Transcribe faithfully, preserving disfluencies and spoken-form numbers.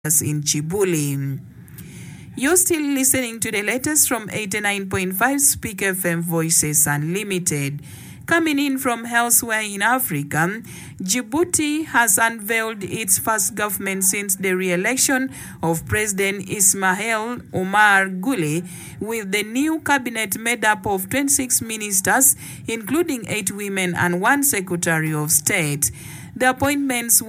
in Chibuli. You're still listening to the latest from eighty-nine point five Speak F M Voices Unlimited. Coming in from elsewhere in Africa, Djibouti has unveiled its first government since the re-election of President Ismail Omar Guelleh, with the new cabinet made up of twenty-six ministers, including eight women and one secretary of state. The appointments